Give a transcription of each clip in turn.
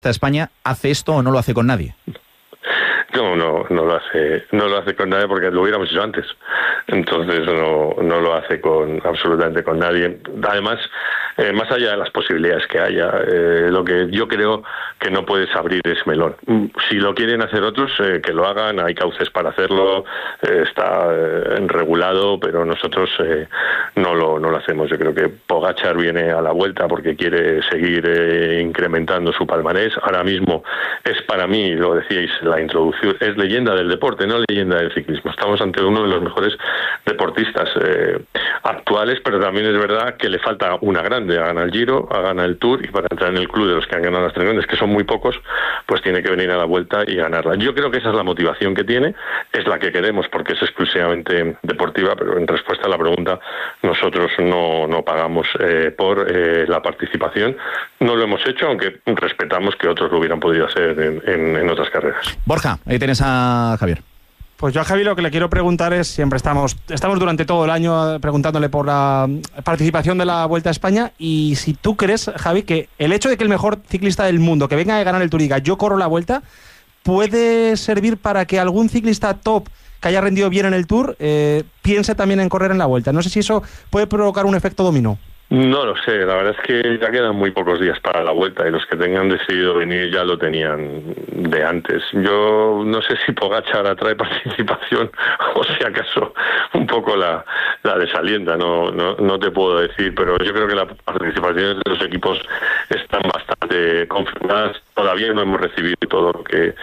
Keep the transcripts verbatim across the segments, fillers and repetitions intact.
España hace esto o no lo hace con nadie. No, no, no lo hace, no lo hace con nadie porque lo hubiéramos hecho antes. Entonces no, no lo hace con absolutamente con nadie. Además, eh, más allá de las posibilidades que haya, eh, lo que yo creo que no puedes abrir es melón. Si lo quieren hacer otros, eh, que lo hagan, hay cauces para hacerlo, eh, está eh, regulado, pero nosotros eh, no lo no lo hacemos. Yo creo que Pogačar viene a la Vuelta porque quiere seguir eh, incrementando su palmarés. Ahora mismo es, para mí, lo decíais, la introducción, es leyenda del deporte, no leyenda del ciclismo. Estamos ante uno de los mejores deportistas eh, actuales, pero también es verdad que le falta una grande. Ha ganado el Giro, ha ganado el Tour, y para entrar en el club de los que han ganado las tres grandes, que son muy pocos, pues tiene que venir a la Vuelta y ganarla. Yo creo que esa es la motivación que tiene, es la que queremos porque es exclusivamente deportiva, pero en respuesta a la pregunta, nosotros no, no pagamos eh, por eh, la participación. No lo hemos hecho, aunque respetamos que otros lo hubieran podido hacer en, en, en otras carreras. Borja, ahí tienes a Javier. Pues yo a Javi lo que le quiero preguntar es, siempre estamos estamos durante todo el año preguntándole por la participación de la Vuelta a España, y si tú crees, Javi, que el hecho de que el mejor ciclista del mundo que venga a ganar el Tour y diga yo corro la Vuelta, puede servir para que algún ciclista top que haya rendido bien en el Tour eh, piense también en correr en la Vuelta. No sé si eso puede provocar un efecto dominó. No lo sé, la verdad es que ya quedan muy pocos días para la Vuelta y los que tengan decidido venir ya lo tenían de antes. Yo no sé si Pogačar atrae participación o si acaso un poco la, la desalienta, no, no, no te puedo decir, pero yo creo que las participaciones de los equipos están bastante confirmadas. Todavía no hemos recibido todo lo que...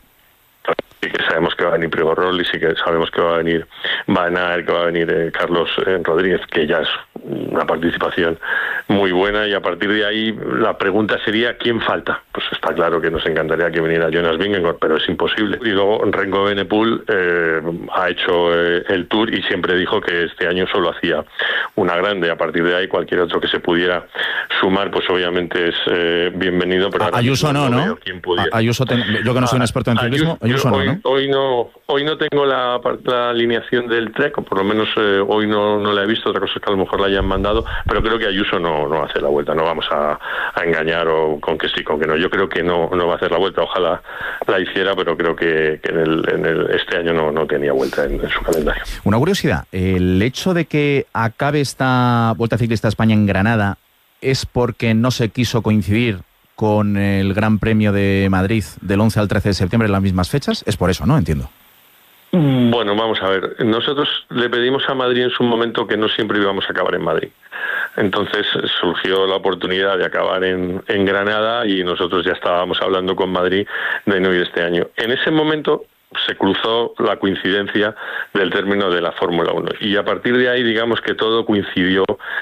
Sí que sabemos que va a venir Primož Roglič, sí que sabemos que va a venir Van Aert, que va a venir eh, Carlos eh, Rodríguez, que ya es una participación muy buena, y a partir de ahí la pregunta sería ¿quién falta? Pues está claro que nos encantaría que viniera Jonas Vingegaard, pero es imposible. Y luego Remco Evenepoel eh, ha hecho eh, el Tour y siempre dijo que este año solo hacía una grande. A partir de ahí cualquier otro que se pudiera sumar, pues obviamente es eh, bienvenido. Pero Ayuso no, ¿no? ¿no? Ayuso, ten... yo que no soy un experto en ciclismo, Ayuso, Ayuso no, hoy, ¿no? Hoy no, hoy no tengo la, la alineación del Trek, o por lo menos eh, hoy no, no la he visto. Otra cosa es que a lo mejor la hayan mandado, pero creo que Ayuso no, no hace la Vuelta. No vamos a, a engañar o con que sí, con que no. Yo creo que no, no va a hacer la Vuelta. Ojalá la hiciera, pero creo que, que en, el, en el, este año no, no tenía Vuelta en, en su calendario. Una curiosidad, el hecho de que acabe esta Vuelta Ciclista a España en Granada es porque no se quiso coincidir con el Gran Premio de Madrid del once al trece de septiembre en las mismas fechas. Es por eso, ¿no? Entiendo. Bueno, vamos a ver. Nosotros le pedimos a Madrid en su momento que no siempre íbamos a acabar en Madrid. Entonces surgió la oportunidad de acabar en, en Granada y nosotros ya estábamos hablando con Madrid de no ir este año. En ese momento se cruzó la coincidencia del término de la Fórmula uno y a partir de ahí digamos que todo coincidió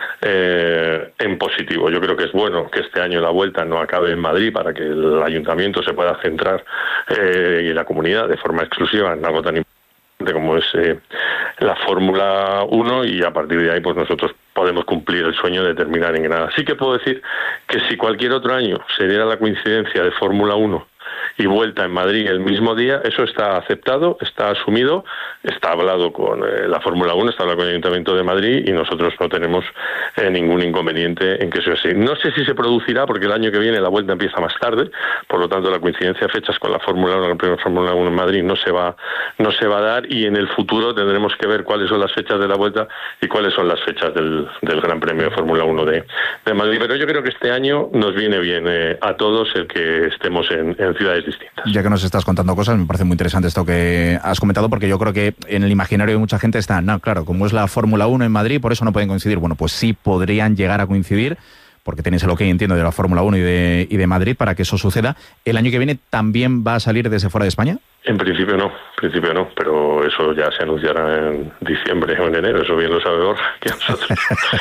eh, en positivo. Yo creo que es bueno que este año la Vuelta no acabe en Madrid para que el ayuntamiento se pueda centrar eh, y la comunidad de forma exclusiva en algo tan importante como es eh, la Fórmula uno, y a partir de ahí pues nosotros podemos cumplir el sueño de terminar en Granada. Sí que puedo decir que si cualquier otro año se diera la coincidencia de Fórmula uno y Vuelta en Madrid el mismo día, eso está aceptado, está asumido, está hablado con eh, la Fórmula uno, está hablado con el Ayuntamiento de Madrid y nosotros no tenemos eh, ningún inconveniente en que eso sea así. No sé si se producirá porque el año que viene la Vuelta empieza más tarde, por lo tanto la coincidencia de fechas con la Fórmula uno, la primera Fórmula uno en Madrid no se va no se va a dar, y en el futuro tendremos que ver cuáles son las fechas de la Vuelta y cuáles son las fechas del, del Gran Premio de Fórmula uno de, de Madrid. Pero yo creo que este año nos viene bien eh, a todos el que estemos en, en ciudades distintas. Ya que nos estás contando cosas, me parece muy interesante esto que has comentado, porque yo creo que en el imaginario de mucha gente está, no, claro, como es la Fórmula uno en Madrid, por eso no pueden coincidir. Bueno, pues sí podrían llegar a coincidir, porque tenéis el ok, entiendo, de la Fórmula uno y de, y de Madrid para que eso suceda. ¿El año que viene también va a salir desde fuera de España? En principio no, en principio no, pero eso ya se anunciará en diciembre o en enero, eso bien lo sabe Borja, que nosotros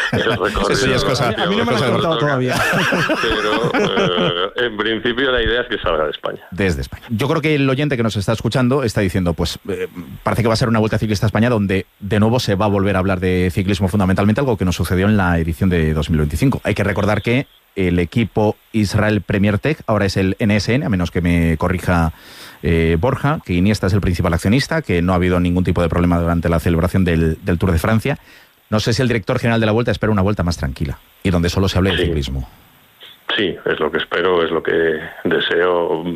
eso ya es cosa, a mí no me lo has contado todavía. Pero eh, en principio la idea es que salga de España. Desde España. Yo creo que el oyente que nos está escuchando está diciendo, pues eh, parece que va a ser una Vuelta Ciclista a España donde de nuevo se va a volver a hablar de ciclismo, fundamentalmente algo que nos sucedió en la edición de dos mil veinticinco. Hay que recordar que el equipo Israel Premier Tech ahora es el N S N, a menos que me corrija eh, Borja, que Iniesta es el principal accionista, que no ha habido ningún tipo de problema durante la celebración del, del Tour de Francia. No sé si el director general de la Vuelta espera una Vuelta más tranquila y donde solo se hable de sí. ciclismo. Sí, es lo que espero, es lo que deseo.